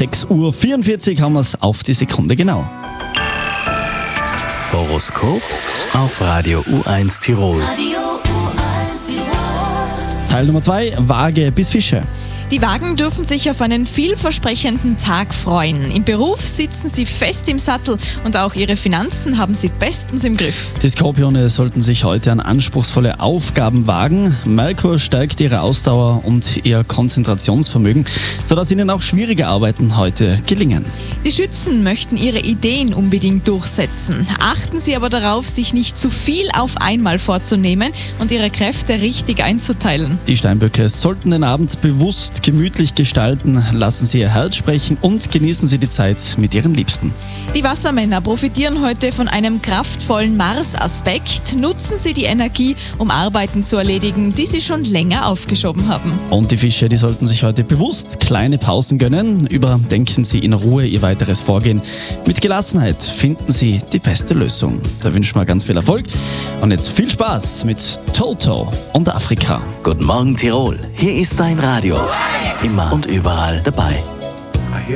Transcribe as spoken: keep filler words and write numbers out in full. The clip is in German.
sechs Uhr vierundvierzig haben wir es auf die Sekunde genau. Horoskop auf Radio U eins Tirol. Teil Nummer zwei, Waage bis Fische. Die Wagen dürfen sich auf einen vielversprechenden Tag freuen. Im Beruf sitzen sie fest im Sattel und auch ihre Finanzen haben sie bestens im Griff. Die Skorpione sollten sich heute an anspruchsvolle Aufgaben wagen. Merkur stärkt ihre Ausdauer und ihr Konzentrationsvermögen, sodass ihnen auch schwierige Arbeiten heute gelingen. Die Schützen möchten ihre Ideen unbedingt durchsetzen. Achten Sie aber darauf, sich nicht zu viel auf einmal vorzunehmen und ihre Kräfte richtig einzuteilen. Die Steinböcke sollten den Abend bewusst gemütlich gestalten, lassen Sie Ihr Herz sprechen und genießen Sie die Zeit mit Ihren Liebsten. Die Wassermänner profitieren heute von einem kraftvollen Mars-Aspekt. Nutzen Sie die Energie, um Arbeiten zu erledigen, die Sie schon länger aufgeschoben haben. Und die Fische, die sollten sich heute bewusst kleine Pausen gönnen. Überdenken Sie in Ruhe Ihr weiteres Vorgehen. Mit Gelassenheit finden Sie die beste Lösung. Da wünschen wir ganz viel Erfolg. Und jetzt viel Spaß mit Toto und Afrika. Guten Morgen Tirol, hier ist dein Radio. Immer und überall dabei.